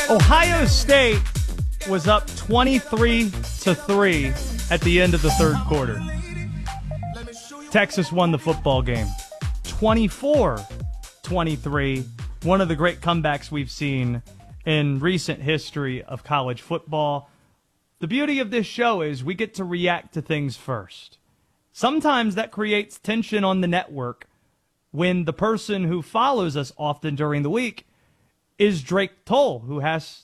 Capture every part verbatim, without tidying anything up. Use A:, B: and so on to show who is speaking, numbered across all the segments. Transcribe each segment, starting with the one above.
A: Ohio State was up twenty-three to three at the end of the third quarter. Texas won the football game twenty-four twenty-three, one of the great comebacks we've seen in recent history of college football. The beauty of this show is we get to react to things first. Sometimes that creates tension on the network when the person who follows us often during the week is Drake Toll, who has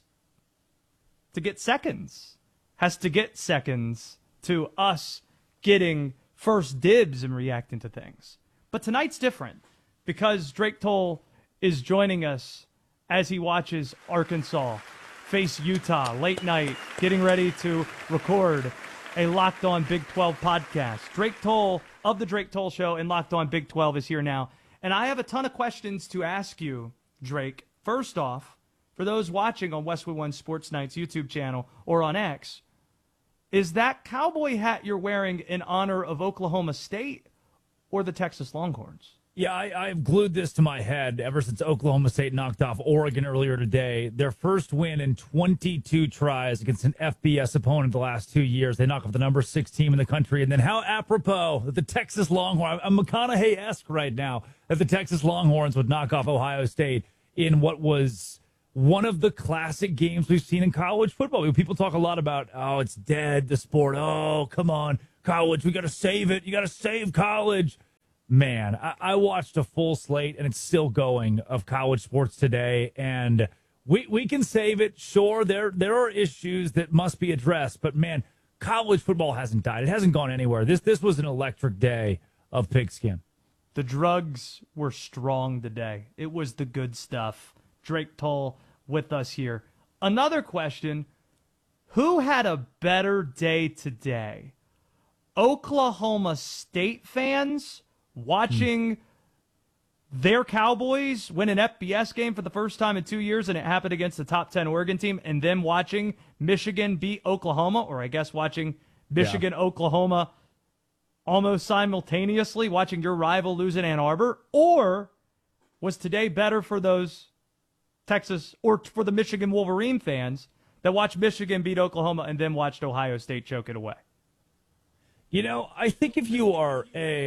A: to get seconds, has to get seconds to us getting first dibs and reacting to things. But tonight's different because Drake Toll is joining us as he watches Arkansas face Utah late night, getting ready to record a Locked On Big twelve podcast. Drake Toll of the Drake Toll Show and Locked On Big twelve is here now. And I have a ton of questions to ask you, Drake. First off, for those watching on Westwood One Sports Night's YouTube channel or on X, is that cowboy hat you're wearing in honor of Oklahoma State or the Texas Longhorns?
B: Yeah, I, I've glued this to my head ever since Oklahoma State knocked off Oregon earlier today. Their first win in twenty-two tries against an F B S opponent the last two years. They knock off the number six team in the country. And then how apropos that the Texas Longhorns, I'm McConaughey-esque right now, that the Texas Longhorns would knock off Ohio State in what was one of the classic games we've seen in college football. People talk a lot about, oh, it's dead, the sport. Oh, come on, college, we got to save it. You got to save college. Man, I, I watched a full slate, and it's still going, of college sports today, and we we can save it. Sure, there there are issues that must be addressed, but, man, college football hasn't died. It hasn't gone anywhere. This this was an electric day of pigskin.
A: The drugs were strong today. It was the good stuff. Drake Toll with us here. Another question, who had a better day today? Oklahoma State fans watching their Cowboys win an F B S game for the first time in two years, and it happened against the top ten Oregon team, and then watching Michigan beat Oklahoma, or I guess watching Michigan, yeah. Oklahoma almost simultaneously, watching your rival lose in Ann Arbor? Or was today better for those Texas, or for the Michigan Wolverine fans that watched Michigan beat Oklahoma and then watched Ohio State choke it away?
B: You know, I think if you are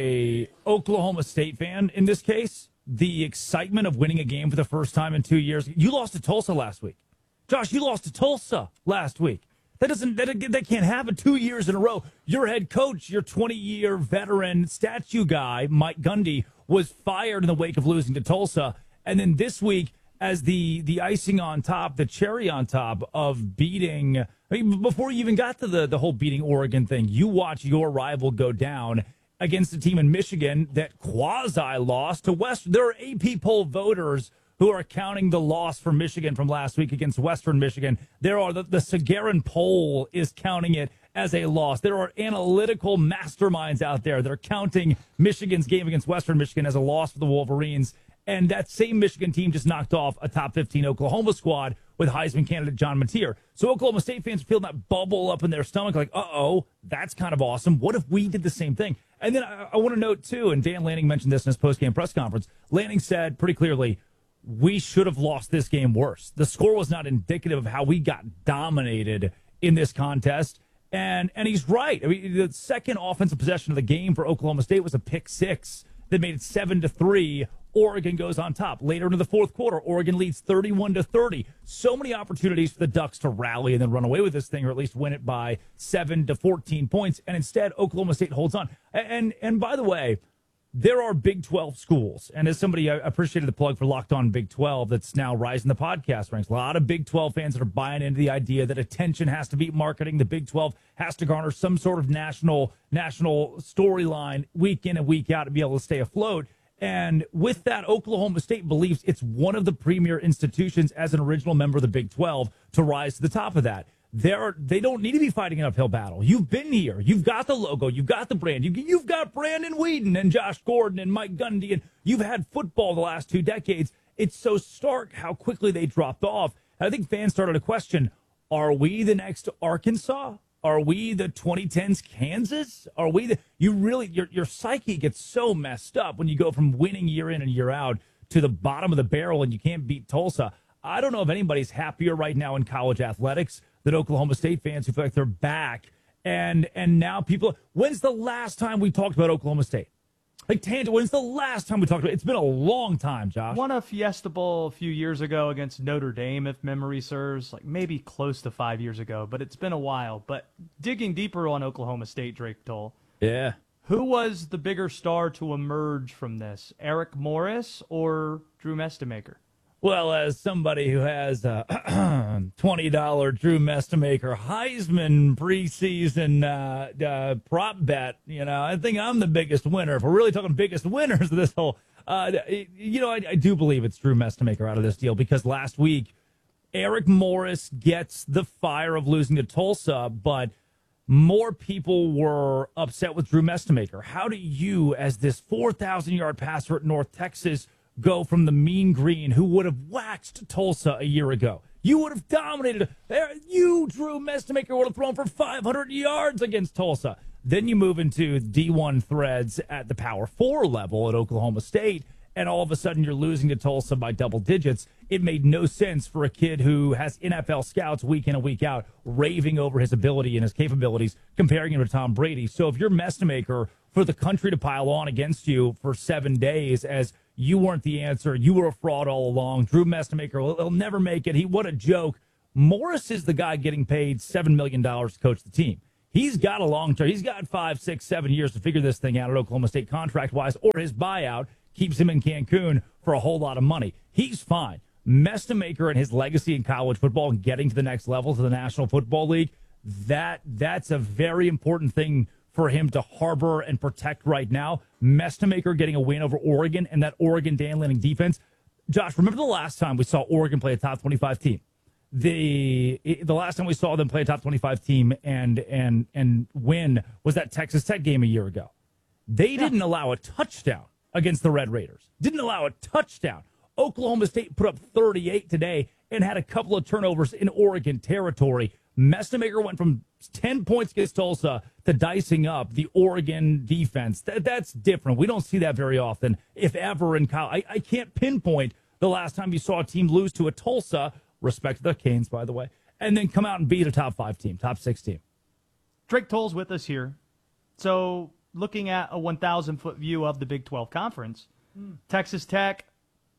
B: a Oklahoma State fan, in this case, the excitement of winning a game for the first time in two years, you lost to Tulsa last week. Josh, you lost to Tulsa last week. That doesn't that, that can't happen two years in a row. Your head coach, your twenty-year veteran statue guy, Mike Gundy, was fired in the wake of losing to Tulsa. And then this week, as the the icing on top, the cherry on top of beating, I mean, before you even got to the, the whole beating Oregon thing, you watch your rival go down against a team in Michigan that quasi-lost to West. There are A P poll voters who are counting the loss for Michigan from last week against Western Michigan. There are the, the Sagarin poll is counting it as a loss. There are analytical masterminds out there that are counting Michigan's game against Western Michigan as a loss for the Wolverines. And that same Michigan team just knocked off a top fifteen Oklahoma squad with Heisman candidate John Mateer. So Oklahoma State fans are feeling that bubble up in their stomach like, uh-oh, that's kind of awesome. What if we did the same thing? And then I, I want to note, too, and Dan Lanning mentioned this in his post-game press conference, Lanning said pretty clearly, we should have lost this game worse. The score was not indicative of how we got dominated in this contest. And and he's right. I mean, the second offensive possession of the game for Oklahoma State was a pick six that made it seven to three. Oregon goes on top. Later into the fourth quarter, Oregon leads thirty-one to thirty. So many opportunities for the Ducks to rally and then run away with this thing, or at least win it by seven to fourteen points. And instead, Oklahoma State holds on. And and by the way, there are Big twelve schools. And as somebody, I appreciated the plug for Locked On Big twelve that's now rising the podcast ranks. A lot of Big twelve fans that are buying into the idea that attention has to beat marketing. The Big twelve has to garner some sort of national national storyline week in and week out to be able to stay afloat. And with that, Oklahoma State believes it's one of the premier institutions as an original member of the Big twelve to rise to the top of that. They're, they don't need to be fighting an uphill battle. You've been here. You've got the logo. You've got the brand. You, you've got Brandon Whedon and Josh Gordon and Mike Gundy, and you've had football the last two decades. It's so stark how quickly they dropped off. I think fans started to question, are we the next Arkansas? Are we the twenty tens Kansas? Are we the, you really, your, your psyche gets so messed up when you go from winning year in and year out to the bottom of the barrel and you can't beat Tulsa. I don't know if anybody's happier right now in college athletics than Oklahoma State fans who feel like they're back. And and now people, when's the last time we talked about Oklahoma State? Like, Tangent, when's the last time we talked about it? It's been a long time, Josh.
A: Won a Fiesta Bowl a few years ago against Notre Dame, if memory serves, like maybe close to five years ago, but it's been a while. But digging deeper on Oklahoma State, Drake Toll.
B: Yeah.
A: Who was the bigger star to emerge from this, Eric Morris or Drew Mestemaker?
B: Well, as somebody who has a twenty dollar Drew Mestemaker Heisman preseason uh, uh, prop bet, you know, I think I'm the biggest winner. If we're really talking biggest winners of this whole, uh, you know, I, I do believe it's Drew Mestemaker out of this deal because last week, Eric Morris gets the fire of losing to Tulsa, but more people were upset with Drew Mestemaker. How do you, as this four thousand yard passer at North Texas, go from the mean green who would have waxed Tulsa a year ago? You would have dominated. You, Drew Mestemaker, would have thrown for five hundred yards against Tulsa. Then you move into D one threads at the Power Four level at Oklahoma State, and all of a sudden you're losing to Tulsa by double digits. It made no sense for a kid who has N F L scouts week in and week out raving over his ability and his capabilities, comparing him to Tom Brady. So if you're Mestemaker, for the country to pile on against you for seven days as you weren't the answer, you were a fraud all along, Drew Mestemaker, he'll, he'll never make it. He What a joke. Morris is the guy getting paid seven million dollars to coach the team. He's got a long term. He's got five, six, seven years to figure this thing out at Oklahoma State contract-wise, or his buyout keeps him in Cancun for a whole lot of money. He's fine. Mestemaker and his legacy in college football and getting to the next level, to the National Football League, that that's a very important thing for him to harbor and protect right now. Mestemaker getting a win over Oregon and that Oregon Dan Lanning defense. Josh, remember the last time we saw Oregon play a top twenty-five team? The the last time we saw them play a top twenty-five team and and and win was that Texas Tech game a year ago. They yeah. didn't allow a touchdown against the Red Raiders. Didn't allow a touchdown. Oklahoma State put up thirty-eight today and had a couple of turnovers in Oregon territory. Mestemaker went from ten points against Tulsa to dicing up the Oregon defense. That, that's different. We don't see that very often, if ever, in college. I, I can't pinpoint the last time you saw a team lose to a Tulsa, respect to the Canes, by the way, and then come out and beat a top five team, top six team.
A: Drake Toll's with us here. So looking at a one thousand foot view of the Big twelve Conference, mm. Texas Tech,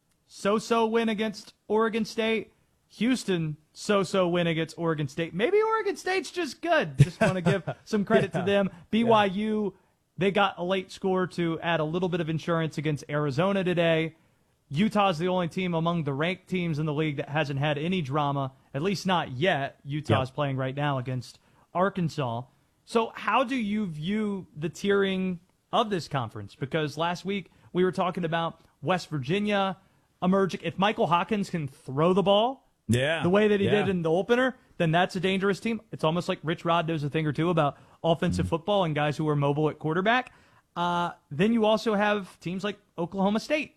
A: so-so win against Oregon State. Houston, so-so win against Oregon State. Maybe Oregon State's just good. Just want to give some credit yeah. to them. B Y U, yeah. they got a late score to add a little bit of insurance against Arizona today. Utah's the only team among the ranked teams in the league that hasn't had any drama, at least not yet. Utah's yeah. playing right now against Arkansas. So how do you view the tiering of this conference? Because last week we were talking about West Virginia emerging. If Michael Hawkins can throw the ball,
B: Yeah,
A: the way that he
B: yeah.
A: did in the opener, then that's a dangerous team. It's almost like Rich Rod knows a thing or two about offensive mm. football and guys who are mobile at quarterback. Uh, then you also have teams like Oklahoma State.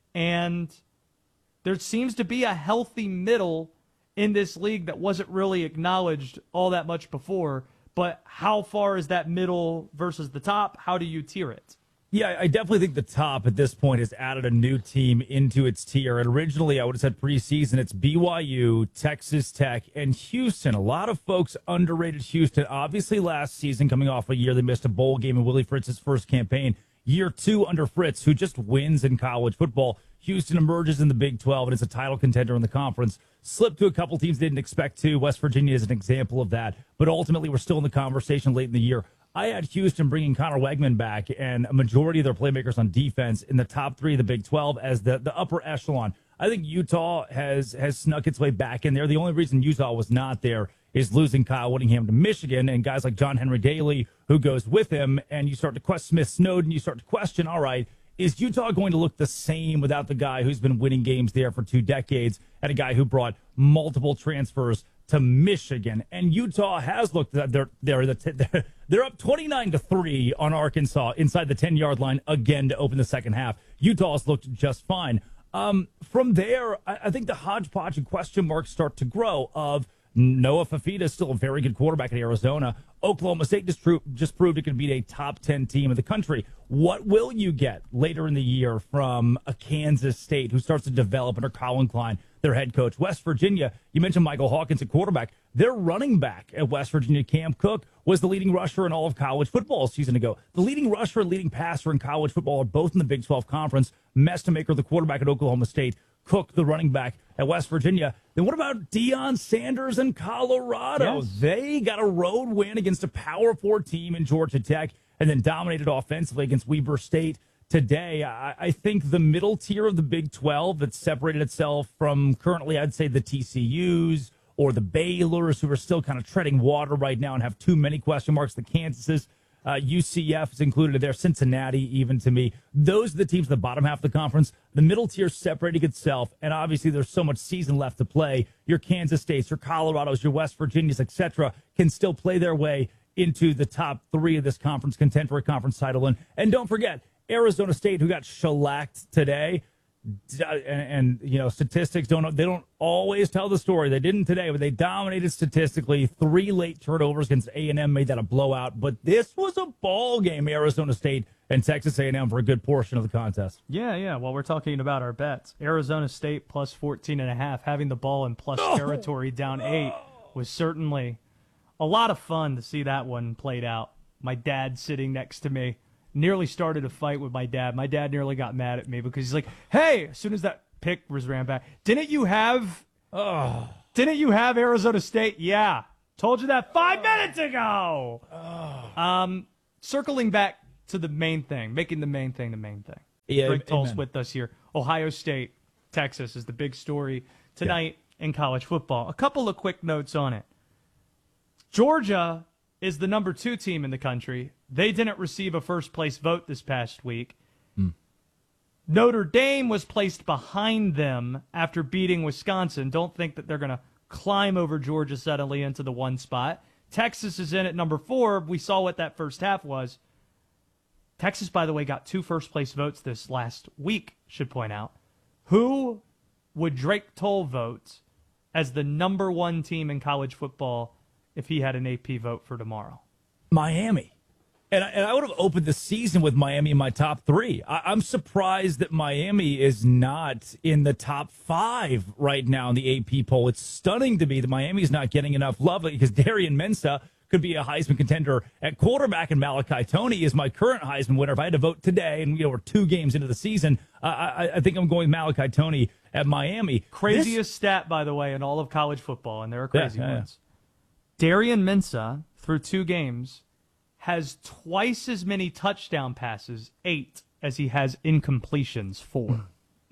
A: And there seems to be a healthy middle in this league that wasn't really acknowledged all that much before. But how far is that middle versus the top? How do you tier it?
B: Yeah, I definitely think the top at this point has added a new team into its tier. And originally, I would have said preseason, it's B Y U, Texas Tech, and Houston. A lot of folks underrated Houston. Obviously, last season, coming off a year, they missed a bowl game in Willie Fritz's first campaign. Year two under Fritz, who just wins in college football. Houston emerges in the Big twelve and is a title contender in the conference. Slipped to a couple teams they didn't expect to. West Virginia is an example of that. But ultimately, we're still in the conversation late in the year. I had Houston bringing Connor Wegman back and a majority of their playmakers on defense in the top three of the Big twelve as the, the upper echelon. I think Utah has has snuck its way back in there. The only reason Utah was not there is losing Kyle Whittingham to Michigan and guys like John Henry Daly who goes with him. And you start to question Smith Snowden. You start to question, all right, is Utah going to look the same without the guy who's been winning games there for two decades and a guy who brought multiple transfers to Michigan? And Utah has looked they're they're they're, they're up twenty-nine to three on Arkansas inside the ten-yard line again to open the second half. Utah's looked just fine. Um, from there, I, I think the hodgepodge and question marks start to grow of Noah Fafita is still a very good quarterback at Arizona. Oklahoma State just, tro- just proved it could beat a top ten team in the country. What will you get later in the year from a Kansas State who starts to develop under Colin Klein? their head coach. West Virginia, you mentioned Michael Hawkins at quarterback. Their running back at West Virginia, Cam Cook, was the leading rusher in all of college football a season ago. The leading rusher and leading passer in college football are both in the Big twelve Conference. Mestemaker, the quarterback at Oklahoma State. Cook, the running back at West Virginia. Then what about Deion Sanders in Colorado?
A: Yes.
B: They got a road win against a Power Four team in Georgia Tech and then dominated offensively against Weber State today. I, I think the middle tier of the Big twelve that separated itself from currently, I'd say, the T C Us or the Baylors, who are still kind of treading water right now and have too many question marks, the Kansases. Uh, U C F is included there, Cincinnati, even to me. Those are the teams in the bottom half of the conference. The middle tier separating itself, and obviously there's so much season left to play. Your Kansas States, your Colorados, your West Virginias, et cetera, can still play their way into the top three of this conference, contend for a conference title. And, and don't forget, Arizona State, who got shellacked today, and, and you know, statistics don't they don't always tell the story. They didn't today, but they dominated statistically. Three late turnovers against A and M made that a blowout. But this was a ball game, Arizona State and Texas A and M, for a good portion of the contest.
A: Yeah, yeah. Well, we're talking about our bets. Arizona State plus fourteen and a half, having the ball in plus
B: Oh.
A: territory down eight was certainly a lot of fun to see that one played out. My dad sitting next to me. Nearly started a fight with my dad. My dad nearly got mad at me because he's like, hey, as soon as that pick was ran back, didn't you have
B: Oh,
A: didn't you have Arizona State? Yeah. Told you that five minutes ago. Um, circling back to the main thing, making the main thing the main thing.
B: Yeah,
A: Greg Toll's
B: amen.
A: with us here. Ohio State, Texas is the big story tonight in college football. A couple of quick notes on it. Georgia is the number two team in the country. They didn't receive a first-place vote this past week.
B: Hmm.
A: Notre Dame was placed behind them after beating Wisconsin. Don't think that they're going to climb over Georgia suddenly into the one spot. Texas is in at number four. We saw what that first half was. Texas, by the way, got two first-place votes this last week, should point out. Who would Drake Toll vote as the number one team in college football if he had an A P vote for tomorrow?
B: Miami. And I, and I would have opened the season with Miami in my top three. I, I'm surprised that Miami is not in the top five right now in the A P poll. It's stunning to me that Miami is not getting enough love because Darian Mensah could be a Heisman contender at quarterback, and Malachi Toney is my current Heisman winner. If I had to vote today, and you know we're two games into the season, uh, I, I think I'm going with Malachi Toney at Miami.
A: Craziest
B: This-
A: stat, by the way, in all of college football, and there are crazy
B: Yeah, yeah, yeah.
A: ones. Darian Mensah, through two games, has twice as many touchdown passes, eight, as he has incompletions, four.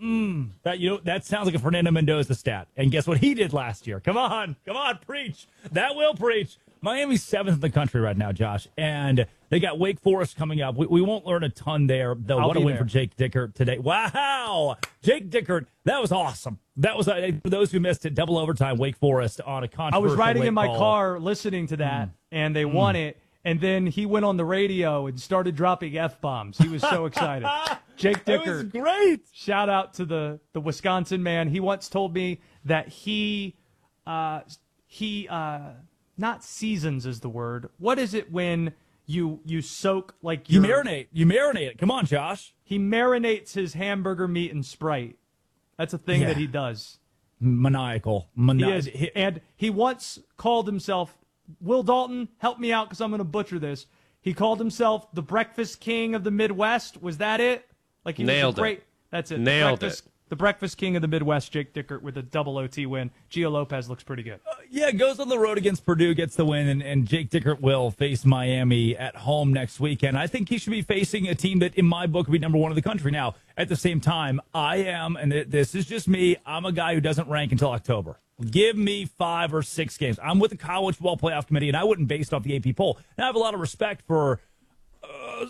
B: That you know that sounds like a Fernando Mendoza stat. And guess what he did last year? Come on, come on, preach. That will preach. Miami's seventh in the country right now, Josh, and they got Wake Forest coming up. We, we won't learn a ton there, though.
A: I'll
B: What a
A: be
B: win
A: there.
B: for Jake Dickert today! Wow, Jake Dickert, that was awesome. That was uh, for those who missed it. Double overtime, Wake Forest on a
A: I
B: controversial.
A: was riding
B: late
A: in my
B: call.
A: car listening to that, and they won it. And then he went on the radio and started dropping F-bombs. He was so excited. Jake
B: That was
A: Dickert,
B: great.
A: shout out to the, the Wisconsin man. He once told me that he, uh, he uh, not seasons is the word. What is it when you you soak like
B: You
A: your-
B: marinate. You marinate it. Come on, Josh.
A: He marinates his hamburger meat in Sprite. That's a thing
B: Yeah.
A: that he does.
B: Maniacal.
A: He
B: Mani-
A: is, and he once called himself, Will Dalton, help me out because I'm going to butcher this. He called himself the Breakfast King of the Midwest. Was that it? Like he
C: Nailed
A: was a great.
C: it.
A: That's it.
C: Nailed
A: the breakfast,
C: it.
A: The Breakfast King of the Midwest, Jake Dickert, with a double O T win. Gio Lopez looks pretty good.
B: Yeah, goes on the road against Purdue, gets the win, and, and Jake Dickert will face Miami at home next weekend. I think he should be facing a team that, in my book, would be number one in the country. Now, at the same time, I am, and th- this is just me, I'm a guy who doesn't rank until October. Give me five or six games. I'm with the College Football Playoff Committee, and I wouldn't base it off the A P poll. And I have a lot of respect for uh,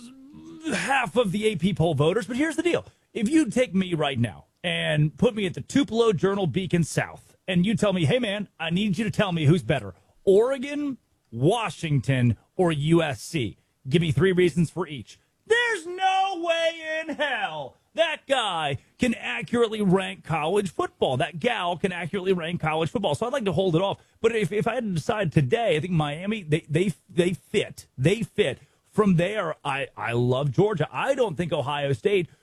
B: half of the A P poll voters, but here's the deal. If you take me right now and put me at the Tupelo Journal Beacon South, and you tell me, hey, man, I need you to tell me who's better, Oregon, Washington, or U S C. Give me three reasons for each. There's no way in hell that guy can accurately rank college football. That gal can accurately rank college football. So I'd like to hold it off. But if, if I had to decide today, I think Miami, they they they fit. They fit. From there, I, I love Georgia. I don't think Ohio State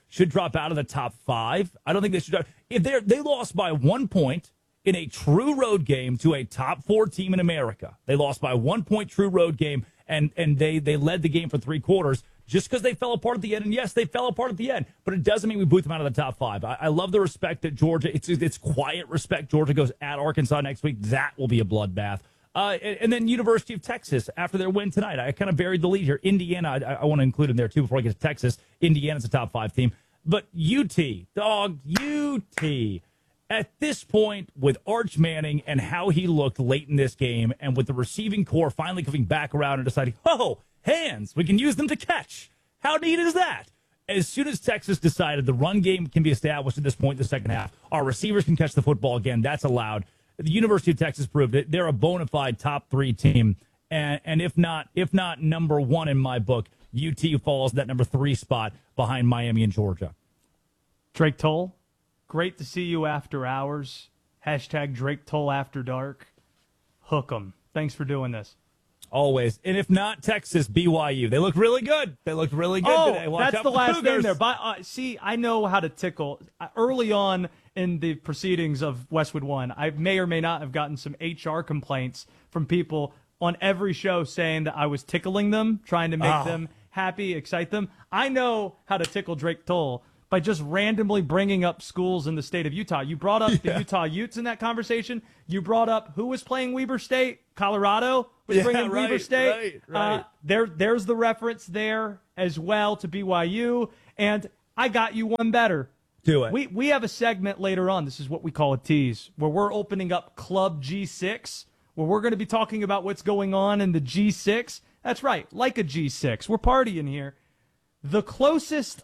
B: should drop out of the top five. I don't think they should drop. If they they lost by one point in a true road game to a top four team in America, they lost by one point true road game, and and they they led the game for three quarters. Just because they fell apart at the end, and yes, they fell apart at the end, but it doesn't mean we boot them out of the top five. I, I love the respect that Georgia, it's it's quiet respect. Georgia goes at Arkansas next week. That will be a bloodbath. Uh, and, and then University of Texas after their win tonight. I kind of buried the lead here. Indiana, I, I want to include in there too before I get to Texas. Indiana's a top five team. But U T, dog, U T. At this point, with Arch Manning and how he looked late in this game, and with the receiving core finally coming back around and deciding, oh, hands, we can use them to catch. How neat is that? As soon as Texas decided the run game can be established at this point in the second half, our receivers can catch the football again, that's allowed. The University of Texas proved it. They're a bona fide top three team. And, and if not, if not number one in my book, U T falls that number three spot behind Miami and Georgia.
A: Drake Toll, great to see you after hours. Hashtag Drake Toll after dark. Hook 'em. Thanks for doing this.
B: Always. And if not Texas, B Y U. They look really good. They looked really good
A: oh,
B: today. Watch
A: that's
B: out
A: the
B: for
A: last
B: Cougars.
A: name there. But, uh, see, I know how to tickle. Uh, early on in the proceedings of Westwood One, I may or may not have gotten some H R complaints from people on every show saying that I was tickling them, trying to make
B: Oh.
A: them happy, excite them. I know how to tickle Drake Toll by just randomly bringing up schools in the state of Utah. You brought up
B: Yeah.
A: the Utah Utes in that conversation. You brought up who was playing Weber State? Colorado was
B: Yeah,
A: bringing
B: right,
A: Weber State.
B: right, right.
A: Uh, there, there's the reference there as well to B Y U. And I got you one better.
B: Do it.
A: We we have a segment later on. This is what we call a tease, where we're opening up Club G six, where we're going to be talking about what's going on in the G six. That's right, like a G six. We're partying here. The closest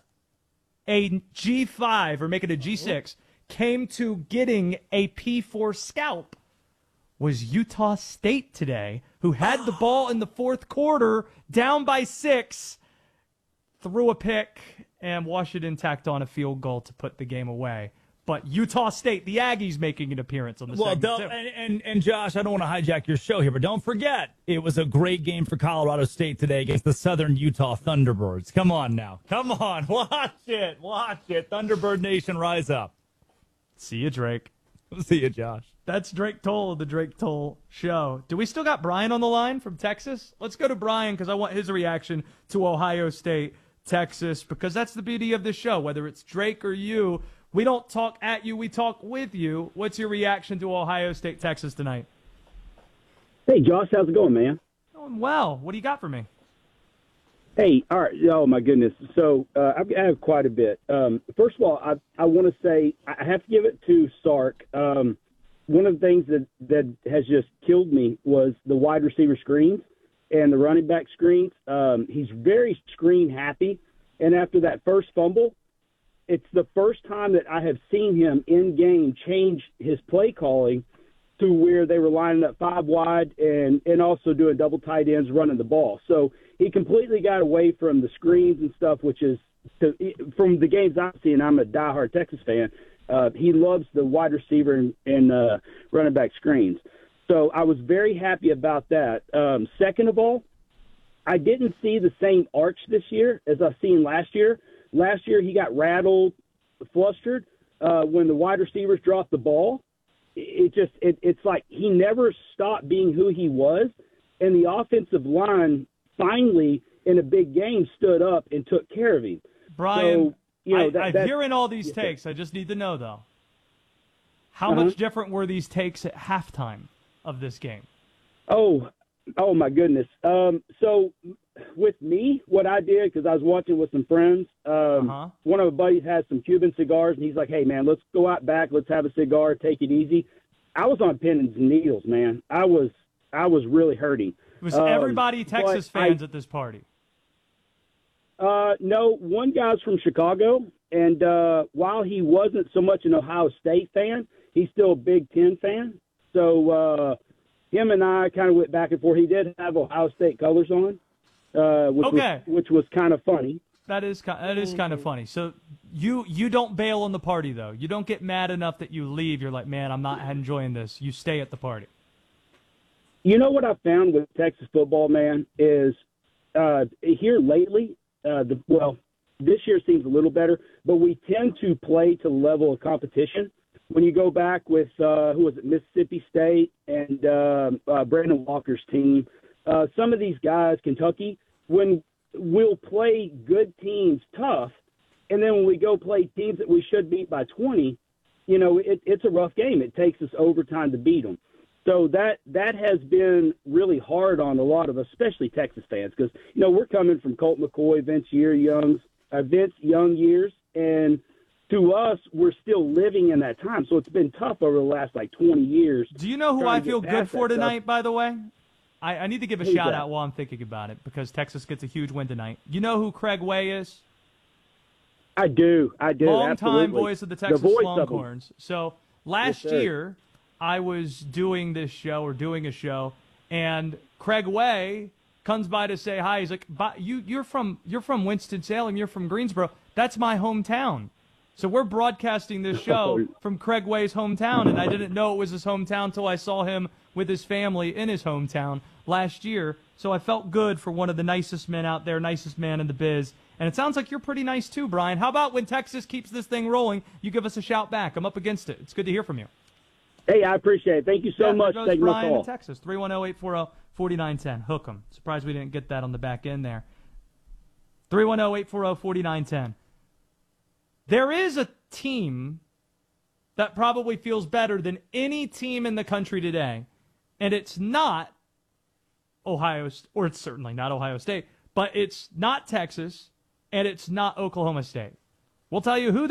A: a G five, or make it a G six, came to getting a P four scalp was Utah State today, who had the ball in the fourth quarter, down by six, threw a pick, and Washington tacked on a field goal to put the game away. But Utah State, the Aggies, making an appearance on the
B: Well,
A: segment,
B: don't,
A: too.
B: and, and, and Josh, I don't want to hijack your show here, but don't forget, it was a great game for Colorado State today against the Southern Utah Thunderbirds. Come on now. Come on. Watch it. Watch it. Thunderbird Nation, rise up.
A: See you, Drake.
B: See you, Josh.
A: That's Drake Toll of the Drake Toll Show. Do we still got Brian on the line from Texas? Let's go to Brian because I want his reaction to Ohio State, Texas, because that's the beauty of this show. Whether it's Drake or you, we don't talk at you, we talk with you. What's your reaction to Ohio State, Texas tonight?
C: Hey, Josh, how's it going, man?
A: Going well. What do you got for me?
C: Hey, all right. Oh, my goodness. So uh, I've- I have quite a bit. Um, first of all, I, I want to say I have to give it to Sark. Um, one of the things that, that has just killed me was the wide receiver screens and the running back screens. Um, he's very screen happy. And after that first fumble, it's the first time that I have seen him in game change his play calling to where they were lining up five wide and, and also doing double tight ends running the ball. So he completely got away from the screens and stuff, which is to, from the games I've seen. I'm a diehard Texas fan. Uh, he loves the wide receiver and, and uh, running back screens. So I was very happy about that. Um, second of all, I didn't see the same arch this year as I've seen last year. Last year he got rattled, flustered uh, when the wide receivers dropped the ball. It just it, it's like he never stopped being who he was, and the offensive line finally in a big game stood up and took care of him.
A: Brian,
C: so, you know,
A: I,
C: that,
A: I'm
C: that,
A: hearing all these
C: yeah.
A: takes. I just need to know, though, how
C: Uh-huh.
A: much different were these takes at halftime of this game?
C: Oh, oh my goodness. Um, so with me, what I did, because I was watching with some friends, um,
A: Uh-huh.
C: one of my buddies has some Cuban cigars, and he's like, hey, man, let's go out back. Let's have a cigar, take it easy. I was on pins and needles, man. I was I was really hurting.
A: Was
C: Um,
A: everybody Texas
C: but I-
A: fans at this party?
C: Uh, no, one guy's from Chicago, and uh, while he wasn't so much an Ohio State fan, he's still a Big Ten fan. So uh, him and I kind of went back and forth. He did have Ohio State colors on, uh, which,
A: Okay.
C: was, which was kind of funny.
A: That is ki- that is kind of funny. So you you don't bail on the party though. You don't get mad enough that you leave. You're like, man, I'm not enjoying this. You stay at the party.
C: You know what I found with Texas football, man, is uh, here lately, uh, the, well, this year seems a little better, but we tend to play to the level of competition. When you go back with, uh, who was it, Mississippi State and uh, uh, Brandon Walker's team, uh, some of these guys, Kentucky, when we'll play good teams tough, and then when we go play teams that we should beat by twenty, you know, it, it's a rough game. It takes us overtime to beat them. So that that has been really hard on a lot of, especially Texas fans, because, you know, we're coming from Colt McCoy, Vince Young's, uh, Vince Young years, and to us, we're still living in that time. So it's been tough over the last, like, twenty years.
A: Do you know who I feel good for tonight,
C: stuff.
A: by the way? I, I need to give a
C: Who's
A: shout
C: that?
A: out while I'm thinking about it, because Texas gets a huge win tonight. You know who Craig Way is?
C: I do. I do.
A: Long
C: absolutely.
A: time voice of the Texas
C: voice of them.
A: Longhorns. So last
C: Yes, sir.
A: year, I was doing this show or doing a show, and Craig Way comes by to say hi. He's like, "But you, you're from you're from Winston-Salem. You're from Greensboro. That's my hometown." So we're broadcasting this show from Craig Way's hometown, and I didn't know it was his hometown until I saw him with his family in his hometown last year. So I felt good for one of the nicest men out there, nicest man in the biz. And it sounds like you're pretty nice too, Brian. How about when Texas keeps this thing rolling, you give us a shout back? I'm up against it. It's good to hear from you.
C: Hey, I appreciate it. Thank you so
A: yeah,
C: much.
A: There goes
C: Thank you,
A: Brian
C: call.
A: in Texas, three one zero, eight four zero, four nine one zero. Hook 'em. Surprised we didn't get that on the back end there. three one zero, eight four zero, four nine one zero. There is a team that probably feels better than any team in the country today, and it's not Ohio, or it's certainly not Ohio State, but it's not Texas, and it's not Oklahoma State. We'll tell you who that